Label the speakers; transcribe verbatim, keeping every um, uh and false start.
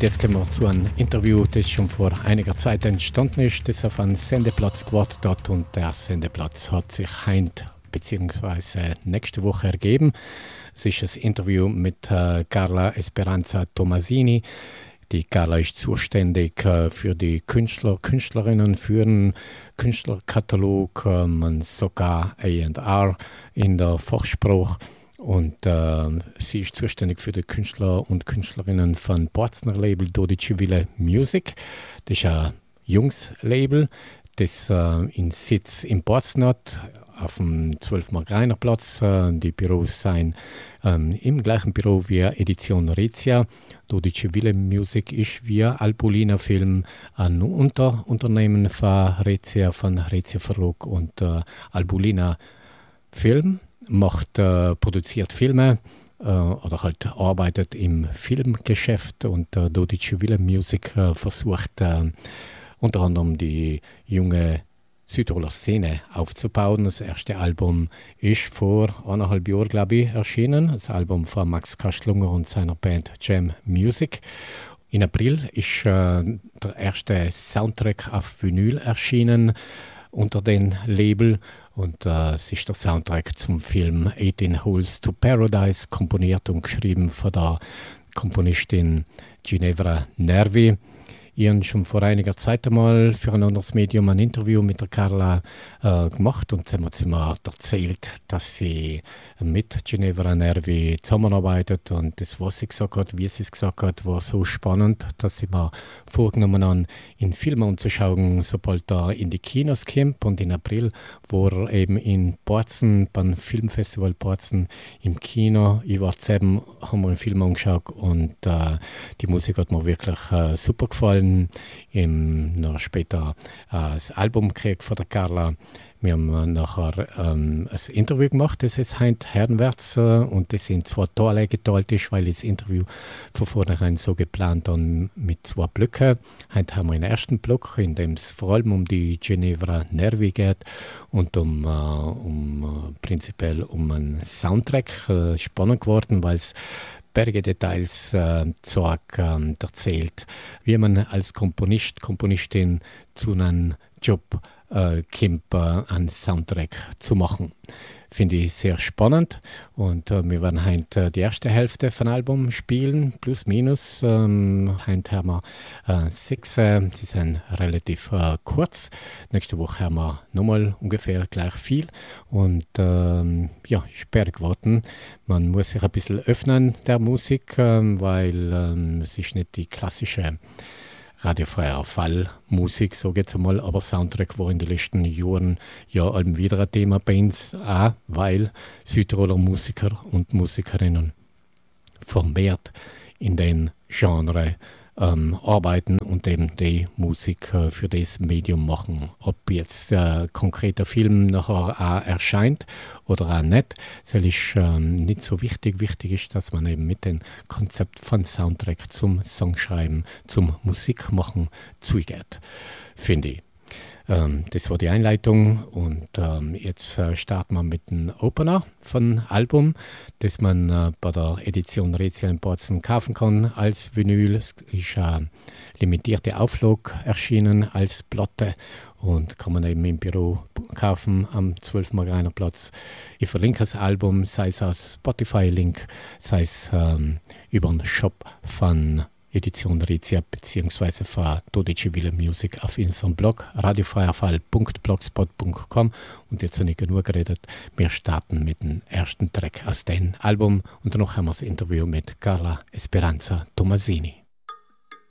Speaker 1: Und jetzt kommen wir zu einem Interview, das schon vor einiger Zeit entstanden ist, das auf einem Sendeplatz gewartet hat. Und der Sendeplatz hat sich heint bzw. nächste Woche ergeben. Es ist ein Interview mit äh, Carla Esperanza Tomasini. Die Carla ist zuständig äh, für die Künstler, Künstlerinnen, für den Künstlerkatalog, äh, man sogar A und R in der Fachsprache. Und äh, sie ist zuständig für die Künstler und Künstlerinnen von Borzner Label Dodici Vile Music. Das ist ein Jungs-Label, das äh, in Sitz in Bozen hat, auf dem zwölf Mark-Reiner Platz. Äh, die Büros sind ähm, im gleichen Büro wie Edition Rezia. Dodici Vile Music ist wie Albulina Film ein Unterunternehmen von Rezia, von Rezia Verlag und äh, Albulina Film. macht, äh, produziert Filme äh, oder halt arbeitet im Filmgeschäft und äh, Dodici Vile Music äh, versucht äh, unter anderem die junge Südtiroler Szene aufzubauen. Das erste Album ist vor eineinhalb Jahren, glaube ich, erschienen. Das Album von Max Kastlunger und seiner Band Jam Music. In April ist äh, der erste Soundtrack auf Vinyl erschienen unter dem Label. Und äh, es ist der Soundtrack zum Film eighteen Holes to Paradise, komponiert und geschrieben von der Komponistin Ginevra Nervi. Ich habe schon vor einiger Zeit einmal für ein anderes Medium ein Interview mit der Carla äh, gemacht und sie hat mir erzählt, dass sie mit Ginevra Nervi zusammenarbeitet und das, was sie gesagt hat, wie sie es gesagt hat, war so spannend, dass sie mir vorgenommen haben, in Filme anzuschauen, sobald er in die Kinos kommt. Und in April war er eben in Bozen, beim Filmfestival Bozen im Kino. Ich war zusammen, haben wir einen Film angeschaut und äh, die Musik hat mir wirklich äh, super gefallen. Im, noch später äh, das Album gekriegt von der Carla. Wir haben äh, nachher ähm, ein Interview gemacht, das ist heute herrenwärts äh, und das in zwei Teile geteilt ist, weil das Interview von vornherein so geplant dann mit zwei Blöcken. Heute haben wir den ersten Block, in dem es vor allem um die Ginevra Nervi geht und um, äh, um äh, prinzipiell um einen Soundtrack. Äh, spannend geworden, weil es Berge Details äh, zeigt, äh, erzählt, wie man als Komponist, Komponistin zu einem Job äh, kommt, äh, einen Soundtrack zu machen. Finde ich sehr spannend und äh, wir werden heute äh, die erste Hälfte von Album spielen, plus minus. Ähm, heute haben wir äh, sechs, äh, die sind relativ äh, kurz. Nächste Woche haben wir nochmal ungefähr gleich viel und ähm, ja, sperrig warten. Man muss sich ein bisschen öffnen der Musik, ähm, weil ähm, es ist nicht die klassische radiofreier Fallmusik, so geht's einmal, aber Soundtrack war in den letzten Jahren ja allem wieder ein Thema bei uns, auch weil Südtiroler Musiker und Musikerinnen vermehrt in den Genre ähm, arbeiten und eben die Musik äh, für das Medium machen. Ob jetzt äh, konkreter Film nachher auch erscheint oder auch nicht, das ist ähm, nicht so wichtig. Wichtig ist, dass man eben mit dem Konzept von Soundtrack zum Songschreiben, zum Musikmachen zugeht, finde ich. Ähm, das war die Einleitung und ähm, jetzt äh, starten wir mit dem Opener von Album, das man äh, bei der Edition Rezia in Bozen kaufen kann als Vinyl. Es ist eine limitierte Auflage erschienen als Platte und kann man eben im Büro kaufen am zwölf Mark-Reiner Platz. Ich verlinke das Album, sei es als Spotify-Link, sei es ähm, über den Shop von Edition Rezia bzw. von Dodici Vile Music auf unserem Blog radiofreierfall punkt blogspot punkt com. Und jetzt habe ich genug geredet. Wir starten mit dem ersten Track aus dem Album und danach haben wir das Interview mit Carla Esperanza Tomasini.